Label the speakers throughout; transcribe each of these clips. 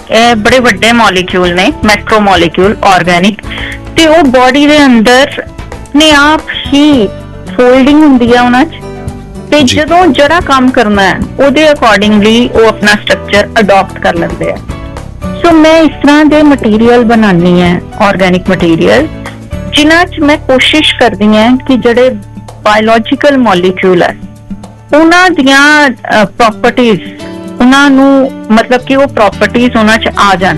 Speaker 1: ਇਹ ਬੜੇ ਵੱਡੇ ਮੋਲੀਕਿਊਲ ਨੇ, ਮੈਕਰੋ ਮੋਲੀਕਿਊਲ ਆਰਗੈਨਿਕ, ਤੇ ਉਹ ਬੋਡੀ ਦੇ ਅੰਦਰ ਨੇ ਆਪ ਹੀ ਫੋਲਡਿੰਗ ਹੁੰਦੀ ਹੈ ਉਹਨਾਂ 'ਚ, ਤੇ ਜਦੋਂ ਜਿਹੜਾ ਕੰਮ ਕਰਨਾ ਹੈ ਉਹਦੇ ਅਕੋਰਡਿੰਗਲੀ ਉਹ ਆਪਣਾ ਸਟਰਕਚਰ ਅਡਾਪਟ ਕਰ ਲੈਂਦੇ ਆ। ਸੋ ਮੈਂ ਇਸ ਤਰ੍ਹਾਂ ਦੇ ਮਟੀਰੀਅਲ ਬਣਾਉਣੀ ਹੈ, ਆਰਗੈਨਿਕ ਮਟੀਰੀਅਲ, ਜਿਨ੍ਹਾਂ 'ਚ ਮੈਂ ਕੋਸ਼ਿਸ਼ ਕਰਦੀ ਹਾਂ ਕਿ ਜਿਹੜੇ ਬਾਇਓਲੋਜੀਕਲ ਮੋਲੀਕਿਊਲ ਹੈ ਉਹਨਾਂ ਦੀਆਂ ਪ੍ਰੋਪਰਟੀਜ਼, ਉਹਨਾਂ ਨੂੰ ਮਤਲਬ ਕਿ ਉਹ ਪ੍ਰੋਪਰਟੀਜ਼ ਉਹਨਾਂ 'ਚ ਆ ਜਾਣ।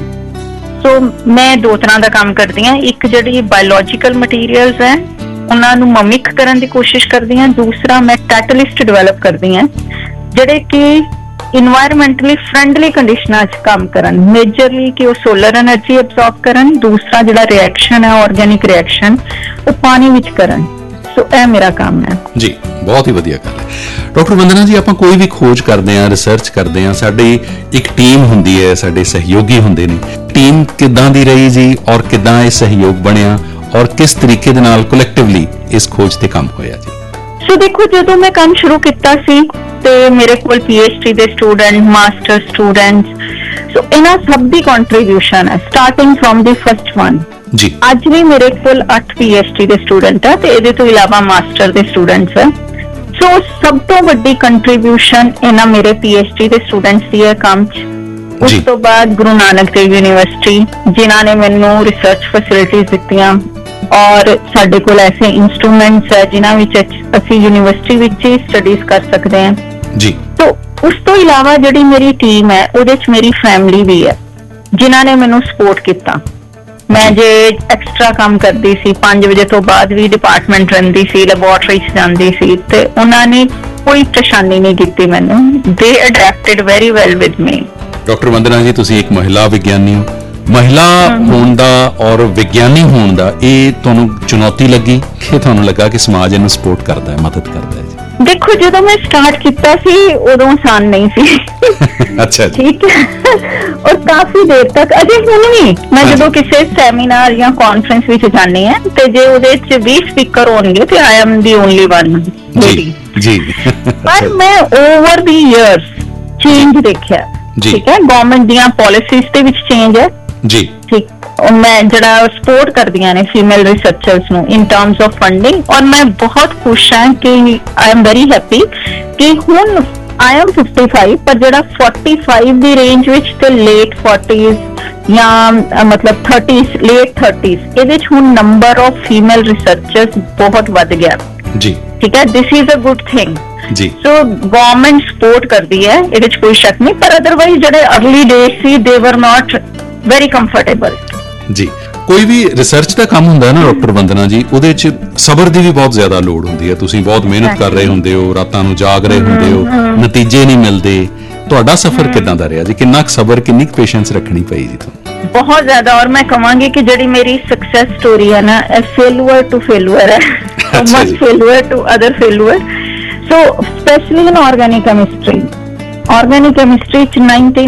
Speaker 1: ਸੋ ਮੈਂ ਦੋ ਤਰ੍ਹਾਂ ਦਾ ਕੰਮ ਕਰਦੀ ਹਾਂ, ਇੱਕ ਜਿਹੜੀ ਬਾਇਓਲੋਜੀਕਲ ਮਟੀਰੀਅਲਸ ਹੈ ਉਹਨਾਂ ਨੂੰ ਮਮਿਕ ਕਰਨ ਦੀ ਕੋਸ਼ਿਸ਼ ਕਰਦੀ ਹਾਂ, ਦੂਸਰਾ ਮੈਂ ਕੈਟਲਿਸਟ ਡਿਵੈਲਪ ਕਰਦੀ ਹਾਂ ਜਿਹੜੇ ਕਿ ਇਨਵਾਇਰਮੈਂਟਲੀ ਫ੍ਰੈਂਡਲੀ ਕੰਡੀਸ਼ਨਾਂ 'ਚ ਕੰਮ ਕਰਨ, ਮੇਜਰਲੀ ਕਿ ਉਹ ਸੋਲਰ એનર્ਜੀ ਐਬਜ਼ੌਰਬ ਕਰਨ, ਦੂਸਰਾ ਜਿਹੜਾ ਰਿਐਕਸ਼ਨ ਹੈ ਆਰਗੈਨਿਕ ਰਿਐਕਸ਼ਨ ਉਹ ਪਾਣੀ ਵਿੱਚ ਕਰਨ। ਸੋ ਇਹ ਮੇਰਾ ਕੰਮ ਹੈ
Speaker 2: ਜੀ। ਬਹੁਤ ਹੀ ਵਧੀਆ ਗੱਲ ਹੈ। ਡਾਕਟਰ ਵੰਦਨਾ ਜੀ, ਆਪਾਂ ਕੋਈ ਵੀ ਖੋਜ ਕਰਦੇ ਹਾਂ, ਰਿਸਰਚ ਕਰਦੇ ਹਾਂ, ਸਾਡੀ ਇੱਕ ਟੀਮ ਹੁੰਦੀ ਹੈ, ਸਾਡੇ ਸਹਿਯੋਗੀ ਹੁੰਦੇ ਨੇ। ਟੀਮ ਕਿੱਦਾਂ ਦੀ ਰਹੀ ਜੀ, ਔਰ ਕਿੱਦਾਂ ਇਹ ਸਹਿਯੋਗ ਬਣਿਆ, ਔਰ ਕਿਸ ਤਰੀਕੇ ਦੇ ਨਾਲ ਕਲੈਕਟਿਵਲੀ ਇਸ ਖੋਜ ਤੇ ਕੰਮ ਹੋਇਆ ਜੀ?
Speaker 1: ਸੋ ਦੇਖੋ, ਜਦੋਂ ਮੈਂ ਕੰਮ ਸ਼ੁਰੂ ਕੀਤਾ ਸੀ ਤੇ ਮੇਰੇ ਕੋਲ PhD ਦੇ ਸਟੂਡੈਂਟ, ਮਾਸਟਰ ਸਟੂਡੈਂਟਸ, ਸੋ ਇਹਨਾਂ ਸਭ ਦੀ ਕੰਟਰੀਬਿਊਸ਼ਨ ਹੈ starting from the first one ਜੀ। ਅੱਜ ਵੀ ਮੇਰੇ ਕੋਲ 8 PhD ਦੇ ਸਟੂਡੈਂਟ ਹੈ ਤੇ ਇਹਦੇ ਤੋਂ ਇਲਾਵਾ ਮਾਸਟਰ ਦੇ ਸਟੂਡੈਂਟਸ ਹੈ। ਸੋ ਸਭ ਤੋਂ ਵੱਡੀ ਕੰਟਰੀਬਿਊਸ਼ਨ ਇਹਨਾਂ ਮੇਰੇ PhD ਦੇ ਸਟੂਡੈਂਟਸ ਦੀ ਹੈ ਕੰਮ 'ਚ। ਉਸ ਤੋਂ ਬਾਅਦ ਗੁਰੂ ਨਾਨਕ ਦੇਵ ਯੂਨੀਵਰਸਿਟੀ, ਜਿਨ੍ਹਾਂ ਨੇ ਮੈਨੂੰ ਰਿਸਰਚ ਫੈਸਿਲਿਟੀਜ਼ ਦਿੱਤੀਆਂ, ਔਰ ਸਾਡੇ ਕੋਲ ਐਸੇ ਇੰਸਟਰੂਮੈਂਟਸ ਹੈ ਜਿਨ੍ਹਾਂ ਵਿੱਚ ਅਸੀਂ ਯੂਨੀਵਰਸਿਟੀ ਵਿੱਚ ਹੀ ਸਟੱਡੀਜ਼ ਕਰ ਸਕਦੇ ਹਾਂ ਜੀ। ਤੋ ਉਸ ਤੋਂ ਇਲਾਵਾ ਜਿਹੜੀ ਮੇਰੀ ਟੀਮ ਹੈ ਉਹਦੇ 'ਚ ਮੇਰੀ ਫੈਮਿਲੀ ਵੀ ਹੈ ਜਿਨ੍ਹਾਂ ਨੇ ਮੈਨੂੰ ਸਪੋਰਟ ਕੀਤਾ। ਮੈਂ ਜੇ ਐਕਸਟਰਾ ਕੰਮ ਕਰਦੀ ਸੀ, 5 ਵਜੇ ਤੋਂ ਬਾਅਦ ਵੀ ਡਿਪਾਰਟਮੈਂਟ ਰਹਿੰਦੀ ਸੀ, ਲੈਬੋਰਟਰੀ 'ਚ ਜਾਂਦੀ ਸੀ, ਤੇ ਉਹਨਾਂ ਨੇ ਕੋਈ ਪਰੇਸ਼ਾਨੀ ਨਹੀਂ ਕੀਤੀ ਮੈਨੂੰ। ਦੇ ਅਡੈਪਟਡ very well with me.
Speaker 2: Doctor ਵੰਦਨਾ ਜੀ, ਤੁਸੀਂ ਇੱਕ ਮਹਿਲਾ ਵਿਗਿਆਨੀ ਹੋ। ਮਹਿਲਾ ਹੋਣ ਦਾ ਔਰ ਵਿਗਿਆਨੀ ਹੋਣ ਦਾ ਇਹ ਤੁਹਾਨੂੰ ਚੁਣੌਤੀ ਲੱਗੀ ਕਿ ਤੁਹਾਨੂੰ ਲੱਗਾ ਕਿ ਸਮਾਜ ਇਹਨੂੰ ਸਪੋਰਟ ਕਰਦਾ ਹੈ, ਮਦਦ ਕਰਦਾ ਹੈ ਜੀ?
Speaker 1: ਦੇਖੋ, ਜਦੋਂ ਮੈਂ ਸਟਾਰਟ ਕੀਤਾ ਸੀ ਉਦੋਂ ਆਸਾਨ ਨਹੀਂ ਸੀ।
Speaker 2: ਅੱਛਾ ਜੀ।
Speaker 1: ਠੀਕ ਹੈ, ਔਰ ਕਾਫੀ ਦੇਰ ਤੱਕ, ਅਜੇ ਹੁਣ ਵੀ ਮੈਂ ਜਦੋਂ ਕਿਸੇ ਸੈਮੀਨਾਰ ਜਾਂ ਕਾਨਫਰੰਸ ਵਿੱਚ ਜਾਂਦੀ ਹਾਂ ਤੇ ਜੇ ਉਹਦੇ 'ਚ 20 ਸਪੀਕਰ ਹੋਣਗੇ ਤੇ I am the only one lady ਜੀ। ਪਰ ਮੈਂ ਓਵਰ ਦੀ ਇਅਰਸ ਚੇਂਜ ਦੇਖਿਆ। ਠੀਕ ਹੈ, ਗਵਰਨਮੈਂਟ ਦੀਆਂ ਪਾਲਿਸੀਜ਼ ਦੇ ਵਿੱਚ ਚੇਂਜ ਹੈ ਜੀ। ਠੀਕ, ਮੈਂ ਜਿਹੜਾ ਸਪੋਰਟ ਕਰਦੀਆਂ ਨੇ ਫੀਮੇਲ ਰਿਸਰਚਰਸ ਨੂੰ ਇਨ ਟਰਮਸ ਆਫ ਫੰਡਿੰਗ, ਔਰ ਮੈਂ ਬਹੁਤ ਖੁਸ਼ ਹਾਂ ਕਿ ਆਈ ਐਮ ਵੈਰੀ ਹੈਪੀ ਕਿ ਹੁਣ ਆਈ ਐਮ 55, ਪਰ ਜਿਹੜਾ 45 ਦੀ ਰੇਂਜ ਵਿੱਚ ਤੇ ਲੇਟ 40s ਜਾਂ ਮਤਲਬ 30s, ਲੇਟ 30s, ਇਹਦੇ 'ਚ ਹੁਣ ਨੰਬਰ ਆਫ ਫੀਮੇਲ ਰਿਸਰਚਰਸ ਬਹੁਤ ਵੱਧ ਗਿਆ ਜੀ। ਠੀਕ ਹੈ, this is a good thing ਜੀ। ਸੋ ਗਵਰਨਮੈਂਟ ਸਪੋਰਟ ਕਰਦੀ ਹੈ, ਇਹਦੇ 'ਚ ਕੋਈ ਸ਼ੱਕ ਨਹੀਂ, ਪਰ ਅਦਰਵਾਈਜ਼ ਜਿਹੜੇ ਅਰਲੀ ਡੇਜ਼ ਸੀ ਦੇ ਵਰ ਨਾਟ ਵੈਰੀ ਕੰਫਰਟੇਬਲ ਜੀ।
Speaker 2: ਕੋਈ ਵੀ ਰਿਸਰਚ ਦਾ ਕੰਮ ਹੁੰਦਾ ਹੈ ਨਾ ਡਾਕਟਰ ਵੰਦਨਾ ਜੀ, ਉਹਦੇ 'ਚ ਸਬਰ ਦੀ ਵੀ ਬਹੁਤ ਜ਼ਿਆਦਾ ਲੋੜ ਹੁੰਦੀ ਹੈ। ਤੁਸੀਂ ਬਹੁਤ ਮਿਹਨਤ ਕਰ ਰਹੇ ਹੁੰਦੇ ਹੋ, ਰਾਤਾਂ ਨੂੰ ਜਾਗ ਰਹੇ ਹੁੰਦੇ ਹੋ, ਨਤੀਜੇ ਨਹੀਂ ਮਿਲਦੇ। ਤੁਹਾਡਾ ਸਫ਼ਰ ਕਿੱਦਾਂ ਦਾ ਰਿਹਾ ਜੀ? ਕਿੰਨਾ ਕੁ ਸਬਰ, ਕਿੰਨੀ ਕੁ ਪੇਸ਼ੈਂਸ ਰੱਖਣੀ ਪਈ ਜੀ ਤੁਹਾਨੂੰ?
Speaker 1: ਬਹੁਤ ਜ਼ਿਆਦਾ। ਔਰ ਮੈਂ ਕਹਾਂਗੀ ਕਿ ਜਿਹੜੀ ਮੇਰੀ ਸਕਸੈਸ ਸਟੋਰੀ ਹੈ ਨਾ, ਫੇਲੂਅਰ ਟੂ ਫੇਲੂਅਰ ਹੈ, one ਫੇਲੂਅਰ to other ਫੇਲੂਅਰ। So specially in organic chemistry, organic chemistry 'ਚ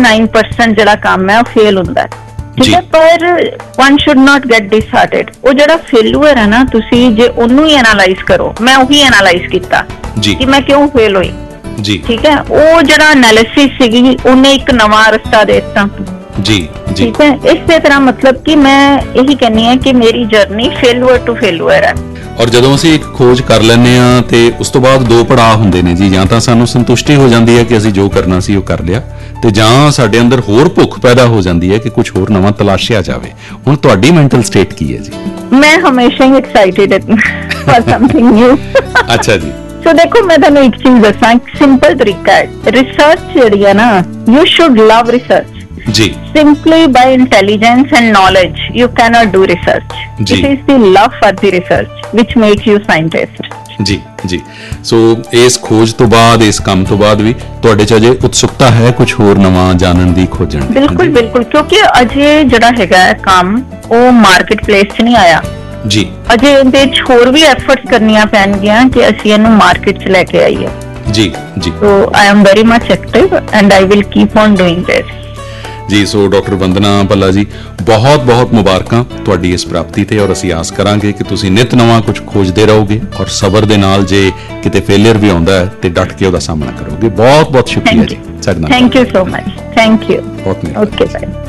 Speaker 1: 99% ਜਿਹੜਾ ਕੰਮ ਹੈ ਉਹ ਫੇਲ ਹੁੰਦਾ ਹੈ। ਠੀਕ ਹੈ, ਪਰ one should not get disheartened। ਉਹ ਜਿਹੜਾ ਫੇਲੂਅਰ ਹੈ ਨਾ, ਤੁਸੀਂ ਜੇ ਉਹਨੂੰ ਹੀ ਐਨਾਲਾਈਜ਼ ਕਰੋ, ਮੈਂ ਉਹੀ ਐਨਾਲਾਈਜ਼ ਕੀਤਾ ਕਿ ਮੈਂ ਕਿਉਂ ਫੇਲ ਹੋਈ ਜੀ। ਠੀਕ ਹੈ, ਉਹ ਜਿਹੜਾ ਐਨਾਲਿਸਿਸ ਸੀਗੀ ਉਹਨੇ ਇੱਕ ਨਵਾਂ ਰਸਤਾ ਦੇ ਦਿੱਤਾ ਜੀ। ਠੀਕ ਹੈ, ਇਸੇ ਤਰ੍ਹਾਂ ਮਤਲਬ ਕਿ ਮੈਂ ਇਹੀ ਕਹਿੰਨੀ ਹਾਂ ਕਿ ਮੇਰੀ ਜਰਨੀ ਫੇਲੂਅਰ ਟੂ ਫੇਲੂਅਰ ਹੈ।
Speaker 2: ਔਰ ਜਦੋਂ ਅਸੀਂ ਇੱਕ ਖੋਜ ਕਰ ਲੈਂਦੇ ਹਾਂ ਤੇ ਉਸ ਤੋਂ ਬਾਅਦ ਦੋ ਪੜਾਅ ਹੁੰਦੇ ਨੇ ਜੀ। ਜਾਂ ਤਾਂ ਸਾਨੂੰ ਸੰਤੁਸ਼ਟੀ ਹੋ ਜਾਂਦੀ ਹੈ ਕਿ ਅਸੀਂ ਜੋ ਕਰਨਾ ਸੀ ਉਹ ਕਰ ਲਿਆ, ਤੇ ਜਾਂ ਸਾਡੇ ਅੰਦਰ ਹੋਰ ਭੁੱਖ ਪੈਦਾ ਹੋ ਜਾਂਦੀ ਹੈ ਕਿ ਕੁਝ ਹੋਰ ਨਵਾਂ ਤਲਾਸ਼ਿਆ ਜਾਵੇ। ਹੁਣ ਤੁਹਾਡੀ ਮੈਂਟਲ ਸਟੇਟ ਕੀ ਹੈ ਜੀ?
Speaker 1: ਮੈਂ ਹਮੇਸ਼ਾ ਹੀ ਐਕਸਾਈਟਿਡ ਫॉर ਸਮਥਿੰਗ ਨਿਊ।
Speaker 2: ਅੱਛਾ ਜੀ।
Speaker 1: ਸੋ ਦੇਖੋ, ਮੈਂ ਤੁਹਾਨੂੰ ਇੱਕ ਚੀਜ਼ ਦੱਸਾਂ, ਇੱਕ ਸਿੰਪਲ ਤਰੀਕਾ ਹੈ। ਰਿਸਰਚ ਜਿਹੜੀ ਹੈ ਨਾ, ਯੂ ਸ਼ੁਡ ਲਵ ਰਿਸਰਚ ਜੀ। Simply by intelligence and knowledge you cannot do research. It is the love for the research which makes you scientist.
Speaker 2: ਜੀ ਜੀ। ਸੋ ਇਸ ਖੋਜ ਤੋਂ ਬਾਅਦ, ਇਸ ਕੰਮ ਤੋਂ ਬਾਅਦ ਵੀ ਤੁਹਾਡੇ 'ਚ ਅਜੇ ਉਤਸੁਕਤਾ ਹੈ ਕੁਝ ਹੋਰ ਨਵਾਂ ਜਾਣਨ ਦੀ, ਖੋਜਣ ਦੀ?
Speaker 1: ਬਿਲਕੁਲ ਬਿਲਕੁਲ, ਕਿਉਂਕਿ ਅਜੇ ਜਿਹੜਾ ਹੈਗਾ ਕੰਮ ਉਹ ਮਾਰਕੀਟ ਪਲੇਸ 'ਚ ਨਹੀਂ ਆਇਆ ਜੀ। ਅਜੇ ਇਹਦੇ 'ਚ ਹੋਰ ਵੀ ਐਫਰਟਸ ਕਰਨੀਆਂ ਪੈਣਗੀਆਂ ਕਿ ਅਸੀਂ ਇਹਨੂੰ ਮਾਰਕੀਟ 'ਚ ਲੈ ਕੇ ਆਈਏ ਜੀ ਜੀ। ਸੋ I am very much active and I will keep on doing ਦਿਸ
Speaker 2: ਜੀ। ਸੋ ਡਾਕਟਰ ਵੰਦਨਾ ਭੱਲਾ ਜੀ, ਬਹੁਤ ਬਹੁਤ ਮੁਬਾਰਕਾਂ ਤੁਹਾਡੀ ਇਸ ਪ੍ਰਾਪਤੀ ਤੇ, ਔਰ ਅਸੀਂ ਆਸ ਕਰਾਂਗੇ ਕਿ ਤੁਸੀਂ ਨਿਤ ਨਵਾਂ ਕੁਝ ਖੋਜਦੇ ਰਹੋਗੇ ਔਰ ਸਬਰ ਦੇ ਨਾਲ ਜੇ ਕਿਤੇ ਫੇਲਿਅਰ ਵੀ ਆਉਂਦਾ ਹੈ ਤੇ ਡਟ ਕੇ ਉਹਦਾ ਸਾਹਮਣਾ ਕਰੋਗੇ। ਬਹੁਤ ਬਹੁਤ ਸ਼ੁਕਰੀਆ ਜੀ ਸਾਡੇ ਨਾਲ।
Speaker 1: Thank you so much. Thank you.
Speaker 2: ਬਹੁਤ ਮਿਹਰਬਾਨੀ।
Speaker 1: Okay bye.